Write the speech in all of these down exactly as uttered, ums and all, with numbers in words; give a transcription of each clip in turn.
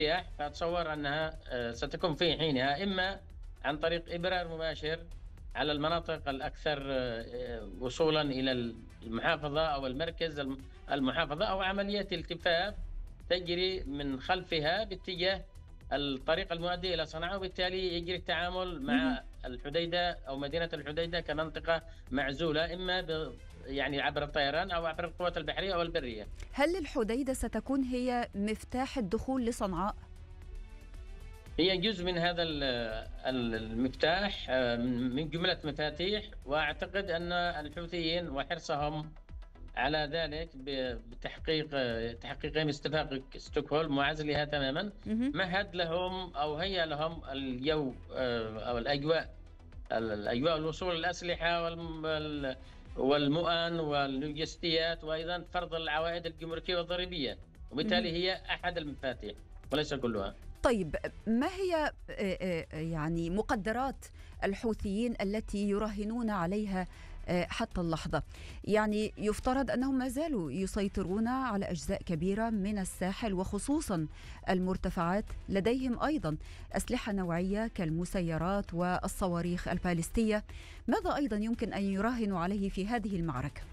فأتصور أنها آه، ستكون في حينها إما عن طريق إبرار مباشر على المناطق الأكثر آه، وصولا إلى المحافظة أو المركز الم- المحافظة، أو عملية التفاف تجري من خلفها باتجاه الطريق المؤدي إلى صنعاء، وبالتالي يجري التعامل مهم. مع الحديدة أو مدينة الحديدة كمنطقة معزولة، إما ب يعني عبر الطيران أو عبر القوات البحرية أو البرية. هل الحديدة ستكون هي مفتاح الدخول لصنعاء؟ هي جزء من هذا ال- ال- المفتاح، آه، من جملة مفاتيح، وأعتقد أن الحوثيين وحرصهم على ذلك ب- بتحقيق آه، تحقيقهم اتفاق ستوكهولم وعزلها تماما، مهم. مهد لهم أو هيأ لهم الجو آه، أو الأجواء الأجواء الوصول الأسلحة والم- وال- والمؤن واللوجستيات، وأيضا فرض العوائد الجمركية والضريبية، مهم. وبالتالي هي أحد المفاتيح وليس كلها. طيب، ما هي آه، آه، يعني مقدرات الحوثيين التي يراهنون عليها آه، حتى اللحظة؟ يعني يفترض أنهم ما زالوا يسيطرون على أجزاء كبيرة من الساحل وخصوصا المرتفعات، لديهم أيضا أسلحة نوعية كالمسيرات والصواريخ الباليستية. ماذا أيضا يمكن أن يراهنوا عليه في هذه المعركة؟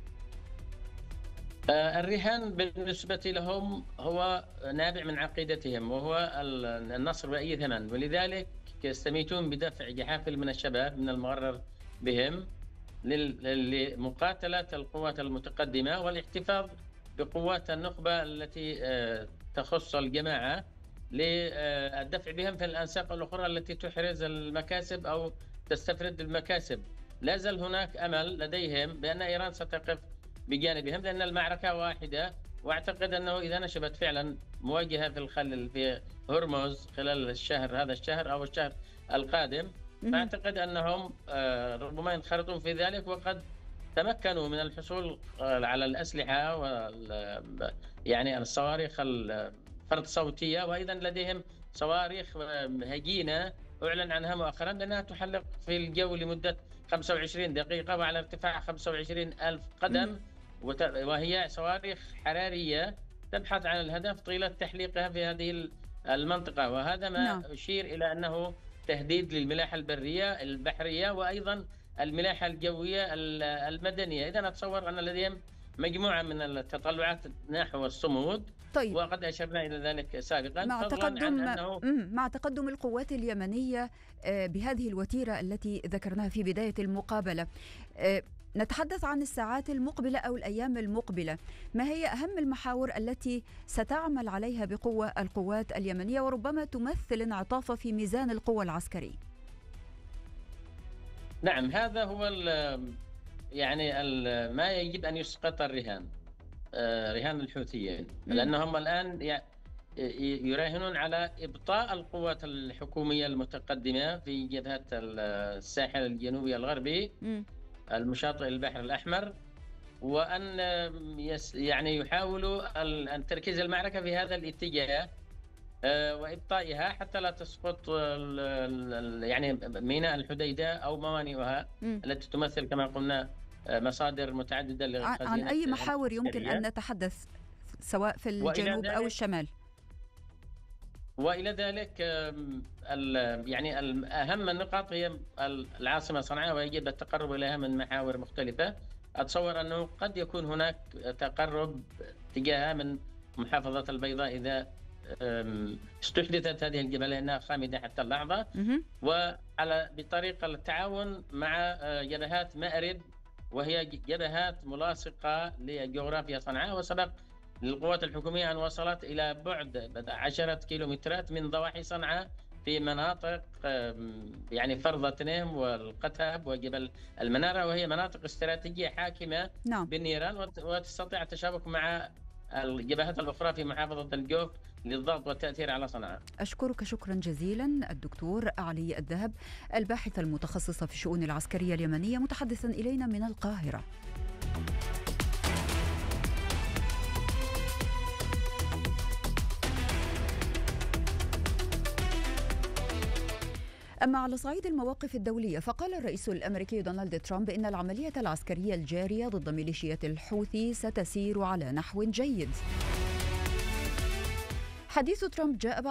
آه، الرهان بالنسبة لهم هو نابع من عقيدتهم، وهو ال- النصر بأي ثمن، ولذلك يستميتون بدفع جحافل من الشباب من المقرر بهم لل- لمقاتلة القوات المتقدمة والاحتفاظ بقوات النخبة التي آه، تخص الجماعة، للدفع بهم في الأنساق الأخرى التي تحرز المكاسب أو تستفرد المكاسب. لا زال هناك أمل لديهم بأن إيران ستقف بجانبهم، لأن المعركة واحدة، وأعتقد أنه إذا نشبت فعلا مواجهة في الخلل في هرمز خلال الشهر هذا الشهر أو الشهر القادم، مهم. فأعتقد أنهم آه، ربما ينخرطون في ذلك، وقد تمكنوا من الحصول آه، على الأسلحة وال يعني الصواريخ الفرد صوتية، وأيضا لديهم صواريخ آه، هجينة أعلن عنها مؤخرا بأنها تحلق في الجو لمدة خمسة وعشرين دقيقة وعلى ارتفاع خمسة وعشرين ألف مهم. قدم، وت- وهي صواريخ حرارية تبحث عن الهدف طيلة تحليقها في هذه المنطقة، وهذا ما نعم. يشير إلى أنه تهديد للملاحة البرية البحرية وأيضا الملاحة الجوية ال- المدنية. إذا أتصور أن لديهم مجموعة من التطلعات نحو الصمود، طيب، وقد أشرنا إلى ذلك سابقا، مع فضلا عن تقدم أنه مم، مع تقدم القوات اليمنية آه، بهذه الوتيرة التي ذكرناها في بداية المقابلة، آه، نتحدث عن الساعات المقبلة أو الأيام المقبلة. ما هي أهم المحاور التي ستعمل عليها بقوة القوات اليمنية وربما تمثل انعطاف في ميزان القوة العسكري؟ نعم، هذا هو ال يعني ال ما يجب أن يسقط الرهان، آه، رهان الحوثيين، مم. لأنهم الآن ي- ي- يراهنون على إبطاء القوات الحكومية المتقدمة في جبهة ال- الساحل الجنوبي الغربي مم. المشاطئ البحر الأحمر، وأن يس يعني يحاولوا ال- أن تركيز المعركة في هذا الاتجاه، آه، وإبطائها حتى لا تسقط ال- ال- ال- يعني ميناء الحديدة أو موانئها مم. التي تمثل كما قلنا آه، مصادر متعددة عن عن لخزينة أي الأمن محاور يمكن أن العسكرية. نتحدث، سواء في وإلى الجنوب أو ذلك الشمال؟ والى ذلك آم، ال- يعني ال- اهم النقاط هي ال- العاصمه صنعاء، ويجب التقرب اليها من محاور مختلفه. اتصور انه قد يكون هناك تقرب تجاهها من محافظه البيضاء اذا آم، استحدثت هذه الجبهه، لانها خامده حتى اللحظه، مهم. وعلى بطريقه التعاون مع آه، جبهات مأرب، وهي جبهات ملاصقه لجغرافيا صنعاء، وسبق للقوات الحكومية أن وصلت إلى بعد عشرة كيلومترات من ضواحي صنعاء في مناطق آم، يعني فرض تنيم والقتاب وجبل المنارة، وهي مناطق استراتيجية حاكمة نعم. بالنيران، وت- وتستطيع التشابك مع الجبهات الأخرى في محافظة الجوف للضغط والتأثير على صنعاء. أشكرك شكرا جزيلا الدكتور علي الذهب، الباحث المتخصص في الشؤون العسكرية اليمنية، متحدثا إلينا من القاهرة. أما على صعيد المواقف الدولية، فقال الرئيس الأمريكي دونالد ترامب إن العملية العسكرية الجارية ضد ميليشيات الحوثي ستسير على نحو جيد. حديث ترامب جاء